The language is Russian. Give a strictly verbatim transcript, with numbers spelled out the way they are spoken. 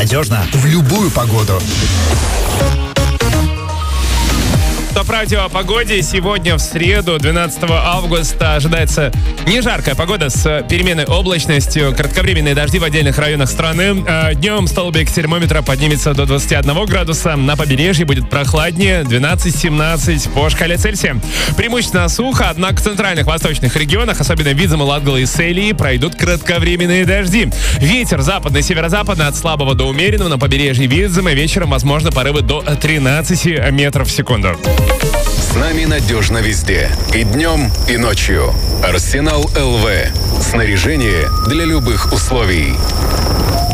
надежно в любую погоду. Правде о погоде. Сегодня в среду, двенадцатого августа, ожидается не жаркая погода с переменной облачностью, кратковременные дожди в отдельных районах страны. Днем столбик термометра поднимется до двадцати одного градуса. На побережье будет прохладнее, двенадцать-семнадцать по шкале Цельсия. Преимущественно сухо, однако в центральных восточных регионах, особенно в Видземе, Латгалии и Селии, пройдут кратковременные дожди. Ветер западный, северо-западный от слабого до умеренного. На побережье Видземе вечером возможно порывы до тринадцати метров в секунду. С нами надежно везде. И днем, и ночью. Арсенал эл вэ. Снаряжение для любых условий.